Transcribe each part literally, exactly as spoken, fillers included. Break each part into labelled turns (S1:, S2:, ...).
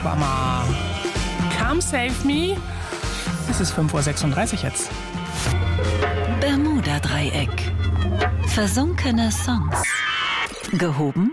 S1: Obama. Come save me. Es ist fünf Uhr sechsunddreißig jetzt.
S2: Bermuda-Dreieck. Versunkene Songs. Gehoben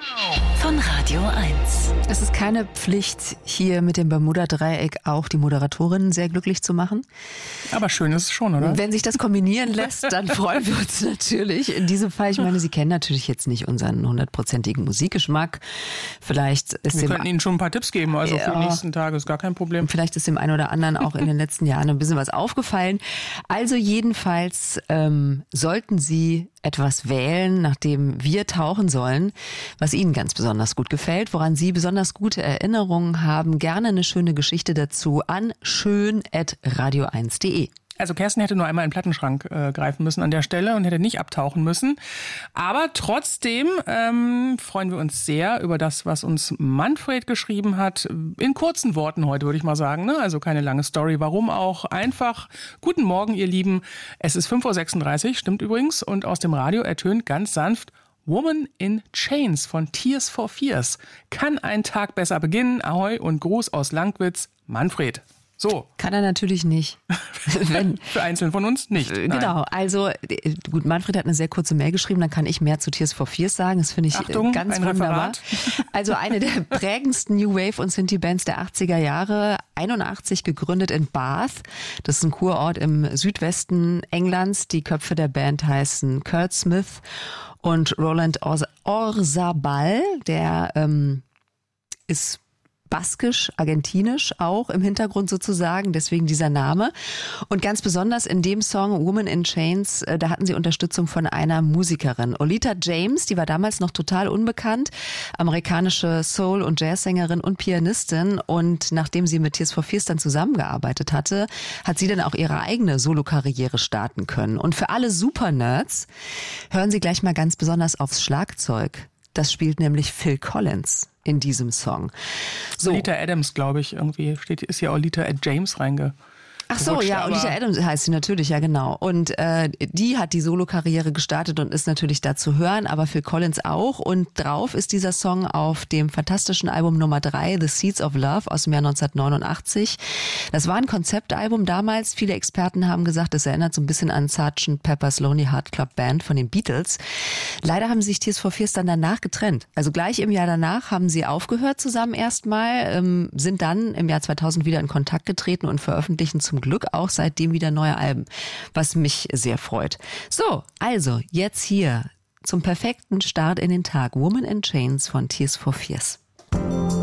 S2: von Radio eins.
S3: Es ist keine Pflicht, hier mit dem Bermuda-Dreieck auch die Moderatorin sehr glücklich zu machen.
S1: Aber schön ist es schon, oder?
S3: Wenn sich das kombinieren lässt, dann freuen wir uns natürlich. In diesem Fall, ich meine, Sie kennen natürlich jetzt nicht unseren hundertprozentigen Musikgeschmack. Vielleicht ist
S1: wir
S3: dem,
S1: könnten Ihnen schon ein paar Tipps geben, also ja, für die nächsten Tage ist gar kein Problem.
S3: Vielleicht ist dem einen oder anderen auch in den letzten Jahren ein bisschen was aufgefallen. Also jedenfalls ähm, sollten Sie etwas wählen, nachdem wir tauchen sollen, was Ihnen ganz besonders gut gefällt, woran Sie besonders gute Erinnerungen haben. Gerne eine schöne Geschichte dazu an schön at radio eins punkt de.
S1: Also Kerstin hätte nur einmal in den Plattenschrank äh, greifen müssen an der Stelle und hätte nicht abtauchen müssen. Aber trotzdem ähm, freuen wir uns sehr über das, was uns Manfred geschrieben hat. In kurzen Worten heute, würde ich mal sagen. Ne? Also keine lange Story. Warum auch? Einfach, guten Morgen, ihr Lieben. Es ist fünf Uhr sechsunddreißig, stimmt übrigens. Und aus dem Radio ertönt ganz sanft Woman in Chains von Tears for Fears. Kann ein Tag besser beginnen? Ahoi und Gruß aus Langwitz, Manfred. So.
S3: Kann er natürlich nicht. Wenn,
S1: Für einzelne von uns nicht. Nein.
S3: Genau, also gut, Manfred hat eine sehr kurze Mail geschrieben, dann kann ich mehr zu Tears for Fears sagen. Das finde ich
S1: Achtung,
S3: ganz
S1: ein
S3: wunderbar.
S1: Referat.
S3: Also eine der prägendsten New Wave und Synthie-Bands der achtziger Jahre, einundachtzig gegründet in Bath. Das ist ein Kurort im Südwesten Englands. Die Köpfe der Band heißen Kurt Smith und Roland Orzabal. Der ähm, ist baskisch, argentinisch auch im Hintergrund sozusagen, deswegen dieser Name. Und ganz besonders in dem Song Woman in Chains, da hatten sie Unterstützung von einer Musikerin. Olita James, die war damals noch total unbekannt, amerikanische Soul- und Jazzsängerin und Pianistin. Und nachdem sie mit Tears for Fears dann zusammengearbeitet hatte, hat sie dann auch ihre eigene Solokarriere starten können. Und für alle Super-Nerds hören Sie gleich mal ganz besonders aufs Schlagzeug. Das spielt nämlich Phil Collins in diesem Song.
S1: So. Olita Adams, glaube ich, irgendwie steht, ist ja Olita James reinge.
S3: Ach so, ja, Olita Adams heißt sie natürlich, ja genau. Und äh, die hat die Solokarriere gestartet und ist natürlich da zu hören, aber Phil Collins auch. Und drauf ist dieser Song auf dem fantastischen Album Nummer drei, The Seeds of Love aus dem Jahr neunzehnhundertneunundachtzig. Das war ein Konzeptalbum damals. Viele Experten haben gesagt, es erinnert so ein bisschen an Sergeant Pepper's Lonely Heart Club Band von den Beatles. Leider haben sich Tears for Fears dann danach getrennt. Also gleich im Jahr danach haben sie aufgehört zusammen erstmal, ähm, sind dann im Jahr zweitausend wieder in Kontakt getreten und veröffentlichen zum Glück auch seitdem wieder neue Alben, was mich sehr freut. So, also jetzt hier zum perfekten Start in den Tag Woman in Chains von Tears for Fears.